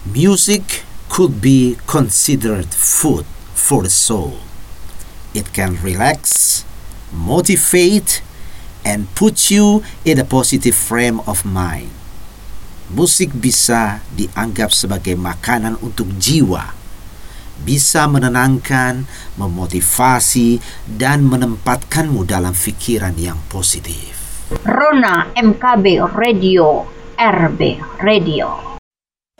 Music could be considered food for the soul. It can relax, motivate, and put you in a positive frame of mind. Musik bisa dianggap sebagai makanan untuk jiwa, bisa menenangkan, memotivasi, dan menempatkanmu dalam pikiran yang positif. Rona MKB Radio, RB Radio.